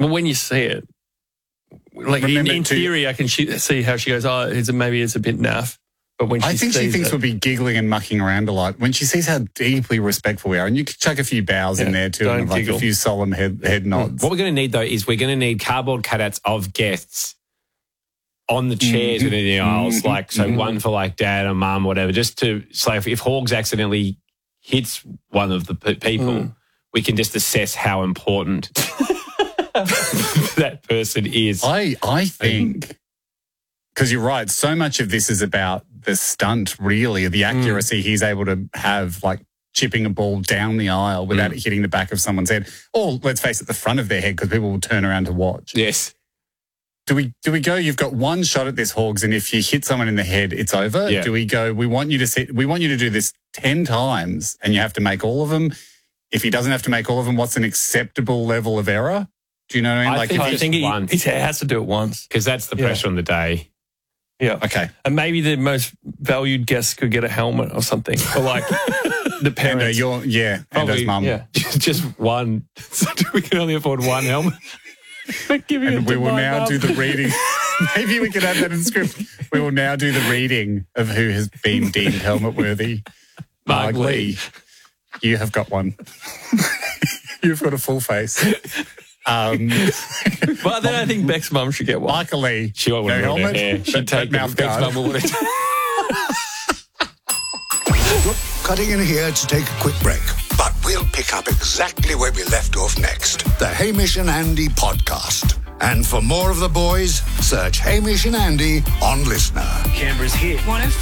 But when you see it, like in theory, I can see how she goes, maybe it's a bit naff. But when she thinks we'll be giggling and mucking around a lot. When she sees how deeply respectful we are, and you could chuck a few bows in there too, and like a few solemn head nods. What we're going to need, though, is we're going to need cardboard cutouts of guests on the chairs within the aisles, one for like dad or mum or whatever, just to say if Hogs accidentally hits one of the people, we can just assess how important that person is. I think, because you're right, so much of this is about the stunt, really, the accuracy he's able to have, like chipping a ball down the aisle without it hitting the back of someone's head. Or, let's face it, the front of their head, because people will turn around to watch. Yes. Do we go, you've got one shot at this, Hogs, and if you hit someone in the head, it's over? Yeah. Do we go, we want you to do this 10 times and you have to make all of them? If he doesn't have to make all of them, what's an acceptable level of error? Do you know what I mean? I think he has to do it once. Because that's the pressure on the day. Yeah. Okay. And maybe the most valued guests could get a helmet or something. Or like the parents. Ando's mum. Yeah. Just one. So we can only afford one helmet. And we will now do the reading. Maybe we could add that in script. We will now do the reading of who has been deemed helmet worthy. Mark Lee. You have got one. You've got a full face. Well, then I think Beck's mum should get one. Michael Lee. She won't wear helmet. Hair. She'd take mouth guard. Cutting in here to take a quick break, but we'll pick up exactly where we left off next. The Hamish and Andy podcast. And for more of the boys, search Hamish and Andy on Listener. Canberra's hit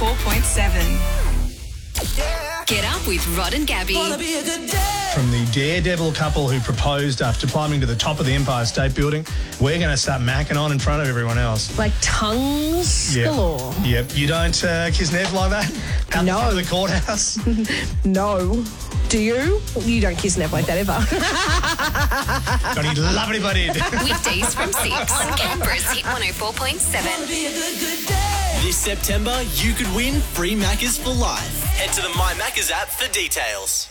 104.7. Get up with Rod and Gabby. From the daredevil couple who proposed after climbing to the top of the Empire State Building, we're going to start macking on in front of everyone else. Like tongues galore. Yep. You don't kiss Nev like that? Out the front of the courthouse? No. Do you? You don't kiss Nev like that ever. Got any lovely buddy. Weekdays from 6 on Canberra's Hit 104.7. This September, you could win free Maccas for life. Head to the My Maccas app for details.